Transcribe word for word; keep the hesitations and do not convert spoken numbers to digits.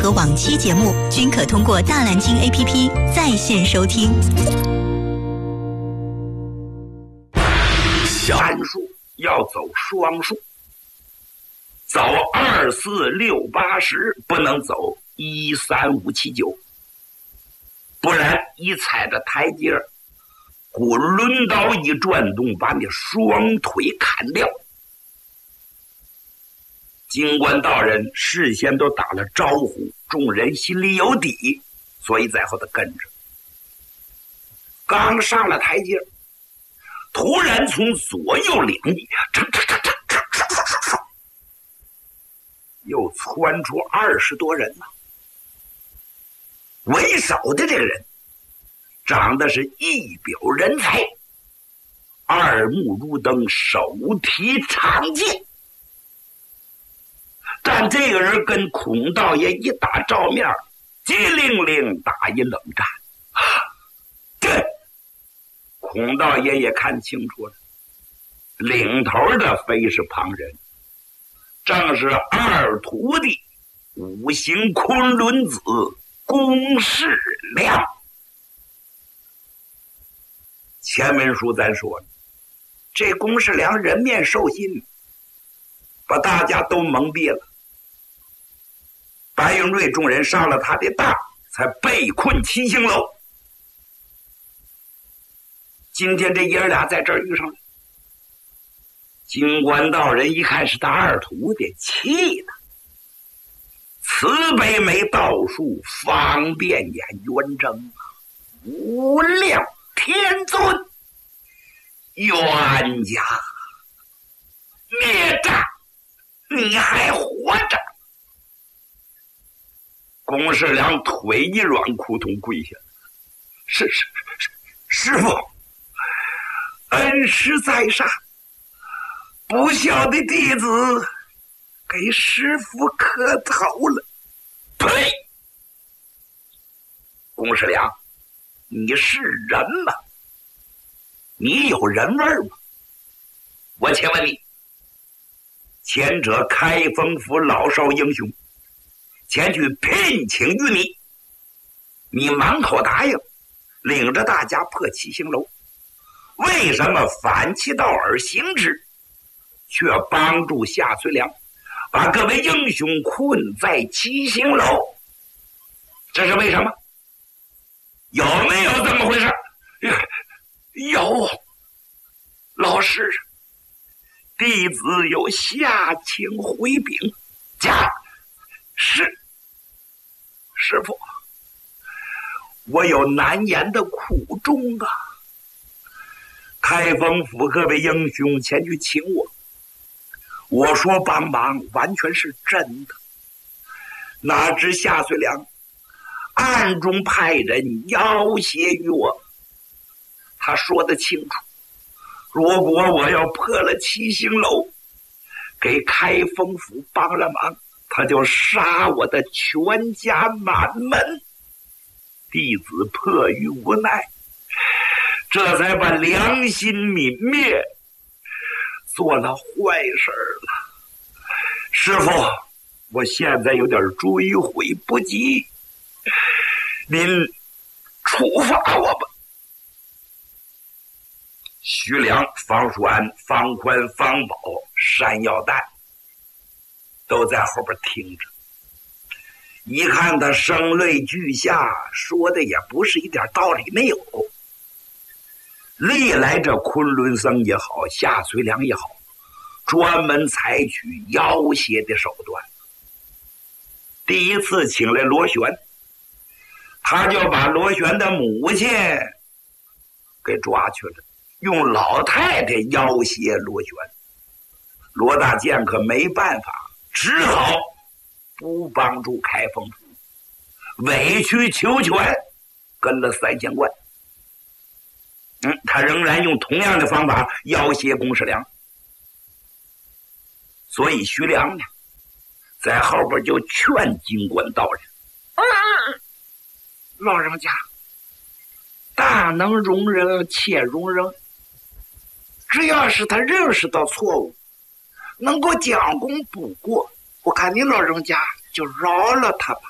和往期节目均可通过大蓝鲸 A P P 在线收听。 单数要走双数，走二四六八十，不能走一三五七九，不然一踩着台阶儿，滚轮刀一转动，把你双腿砍掉。金官道人事先都打了招呼，众人心里有底，所以在后头跟着。刚上了台阶，突然从左右领域又窜出二十多人了。为首的这个人长得是一表人才，二目如灯，手提长剑。但这个人跟孔道爷一打照面，机灵灵打一冷战。对，孔道爷也看清楚了，领头的非是旁人，正是二徒弟五行昆仑子公世良。前文书咱说了，这公世良人面兽心，把大家都蒙蔽了。白云瑞众人上了他的当，才被困七星楼。今天这爷儿俩在这儿遇上了，金官道人一看是他二徒弟，气的慈悲眉道术，方便眼圆睁啊！无量天尊，冤家孽障，你还活着！公世良腿一软，扑通跪下。是是是，师父，恩师在上，不孝的弟子给师父磕头了。呸！公世良，你是人吗？你有人味吗？我请问你，前者开封府老少英雄前去聘请于你，你满口答应，领着大家破七星楼，为什么反其道而行之，却帮助夏崔良把各位英雄困在七星楼？这是为什么？有没有这么回事？有，老师，弟子有下情回禀。驾！是，师父，我有难言的苦衷啊。开封府各位英雄前去请我，我说帮忙完全是真的，哪知夏遂良暗中派人要挟于我。他说得清楚，如果我要破了七星楼，给开封府帮了忙，他就杀我的全家满门。弟子迫于无奈，这才把良心泯灭，做了坏事了。师父，我现在有点追悔不及，您处罚我吧。徐良、方树安、方宽、方宝、山药蛋都在后边听着，一看他声泪俱下，说的也不是一点道理没有。历来这昆仑僧也好，夏崔良也好，专门采取要挟的手段。第一次请来螺旋，他就把螺旋的母亲给抓去了，用老太太要挟螺旋。罗大剑可没办法，只好不帮助开封府，委曲求全，跟了三仙观。嗯，他仍然用同样的方法要挟公世良，所以徐良呢，在后边就劝金官道人：“嗯，老人家，大能容忍，且容忍。只要是他认识到错误，能够将功补过，我看你老人家就饶了他吧。”